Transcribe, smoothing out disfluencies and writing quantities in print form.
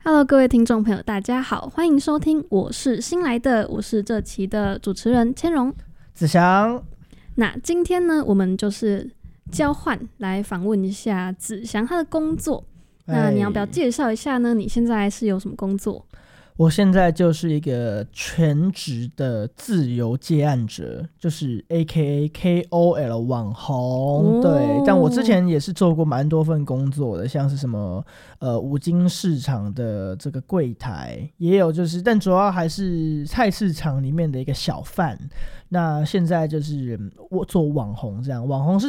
Hello， 各位听众朋友，大家好，欢迎收听我是新来的，我是这期的主持人千荣、 子祥。 那今天呢，我们就是交换来访问一下子祥他的工作。那你要不要介绍一下呢？你现在是有什么工作？ 我现在就是一个全职的自由接案者，就是 AKA KOL 网红。对，但我之前也是做过蛮多份工作的，像是什么五金市场的这个柜台，也有但主要还是菜市场里面的一个小贩。那现在就是我做网红这样，网红是